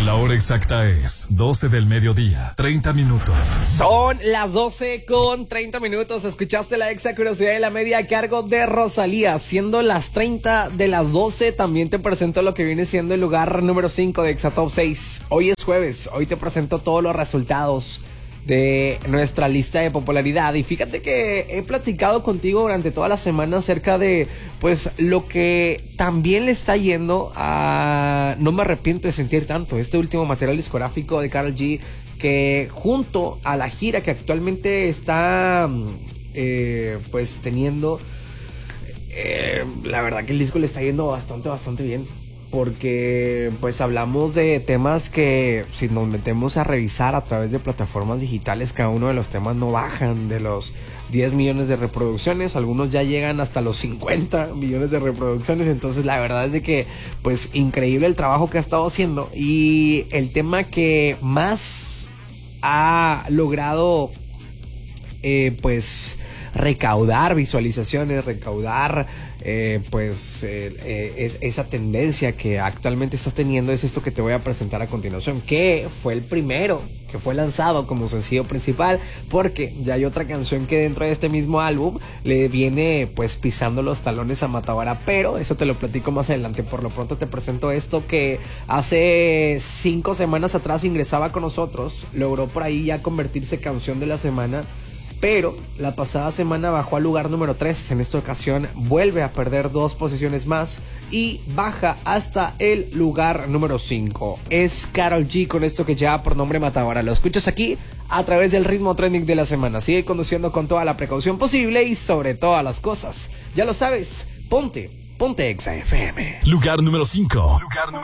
La hora exacta es 12 del mediodía, 30 minutos. Son las 12:30. Escuchaste la Exa Curiosidad de la Media a cargo de Rosalía. Siendo las 30 de las 12, también te presento lo que viene siendo el lugar número 5 de Exa Top 6. Hoy es jueves, hoy te presento todos los resultados de nuestra lista de popularidad. Y fíjate que he platicado contigo durante toda la semana acerca de pues lo que también le está yendo a No me arrepiento de sentir tanto, este último material discográfico de Karol G, que junto a la gira que actualmente está pues teniendo, la verdad que el disco le está yendo bastante bien. Porque pues hablamos de temas que si nos metemos a revisar a través de plataformas digitales, cada uno de los temas no bajan de los 10 millones de reproducciones, algunos ya llegan hasta los 50 millones de reproducciones. Entonces la verdad es de que pues increíble el trabajo que ha estado haciendo. Y el tema que más ha logrado pues recaudar visualizaciones, recaudar esa tendencia que actualmente estás teniendo es esto que te voy a presentar a continuación, que fue el primero que fue lanzado como sencillo principal, porque ya hay otra canción que dentro de este mismo álbum le viene pues pisando los talones a Mata Vara, pero eso te lo platico más adelante. Por lo pronto te presento esto que hace 5 semanas atrás ingresaba con nosotros, logró por ahí ya convertirse canción de la semana, pero la pasada semana bajó al lugar número 3. En esta ocasión vuelve a perder 2 posiciones más y baja hasta el lugar número 5. Es Karol G con esto que lleva por nombre Mata Vara. Lo escuchas aquí a través del ritmo trending de la semana. Sigue conduciendo con toda la precaución posible y sobre todas las cosas, ya lo sabes, ponte Exa FM. Lugar número 5.